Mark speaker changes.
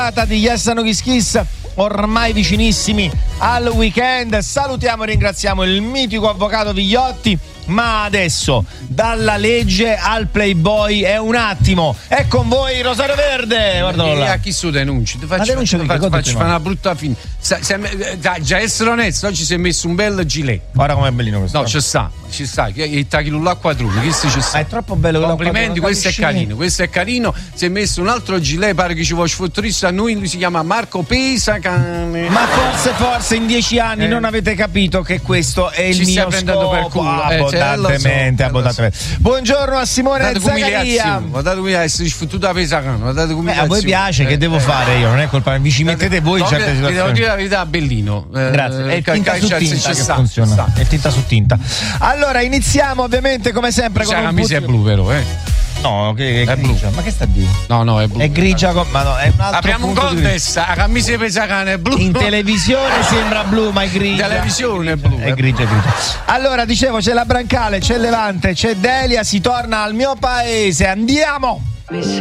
Speaker 1: di Yes No Kiss Kiss, ormai vicinissimi al weekend. Salutiamo e ringraziamo il mitico avvocato Vigliotti. Ma adesso dalla legge al Playboy è un attimo. È con voi Rosario Verde. Guardalo là.
Speaker 2: A chi su denunci? Ti faccio
Speaker 1: faccio
Speaker 2: fare una brutta fine. Già essere onesto, oggi si è messo un bel gilet.
Speaker 1: Guarda com'è bellino questo.
Speaker 2: No, ci sta. Il tachilo là quadruple. Questo ci sta.
Speaker 1: È troppo bello.
Speaker 2: Complimenti, questo è carino. Questo è carino. Si è messo un altro gilet, pare che ci vuole sfotturista a noi. Lui si chiama Marco Pesacane.
Speaker 1: Ma forse in 10 anni non avete capito che questo è il
Speaker 2: ci
Speaker 1: mio
Speaker 2: prendendo
Speaker 1: scopo.
Speaker 2: per culo.
Speaker 1: Abbondantemente. Buongiorno a Simone Zaccaria.
Speaker 2: Guardate come essere sfottuto a Pesacane. Guardate come
Speaker 1: a voi piace, che devo fare io? Non è colpa mia. Vi ci mettete voi in certe situazioni.
Speaker 2: Devo dire la verità, bellino.
Speaker 1: Grazie. È tinta su tinta che funziona. È tinta su tinta. Allora iniziamo ovviamente come sempre con
Speaker 2: la camicia è blu, vero?
Speaker 1: No, che è grigia. Ma che sta a dire?
Speaker 2: No, è blu.
Speaker 1: È grigia, ma no, è un altro.
Speaker 2: Apriamo un contest, la camicia Pesacane è blu.
Speaker 1: In televisione sembra blu, ma è grigia.
Speaker 2: In televisione è blu.
Speaker 1: È grigia. Allora, dicevo, c'è la Brancale, c'è Levante, c'è Delia, si torna al mio paese. Andiamo!